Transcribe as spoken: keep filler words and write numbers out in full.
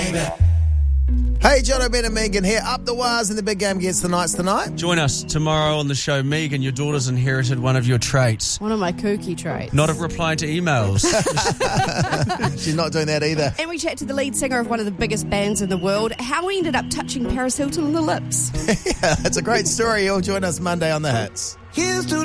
baby. Hey, Jono, Ben and Megan here. Up the wires in the big game against the Knights tonight. Join us tomorrow on the show. Megan, your daughter's inherited one of your traits. One of my kooky traits. Not of replying to emails. She's not doing that either. And we chat to the lead singer of one of the biggest bands in the world, how he ended up touching Paris Hilton on the lips. Yeah, it's a great story. You'll join us Monday on The Hits. Here's to